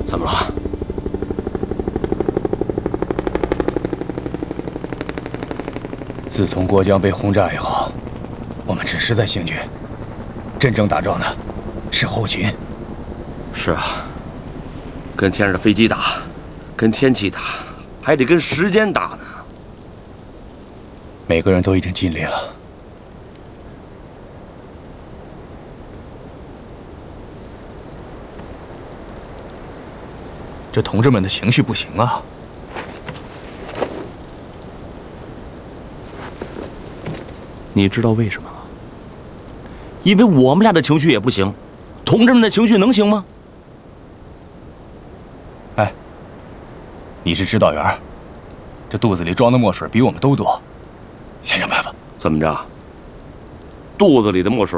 怎么了？ 自从郭江被轰炸以后，我们只是在行军，真正打仗的是后勤。 是啊，跟天上的飞机打，跟天气打，还得跟时间打呢。 每个人都已经尽力了。这同志们的情绪不行啊！ 你知道为什么吗？因为我们俩的情绪也不行，同志们的情绪能行吗？ 哎，你是指导员，这肚子里装的墨水比我们都多，想想办法。 怎么着？肚子里的墨水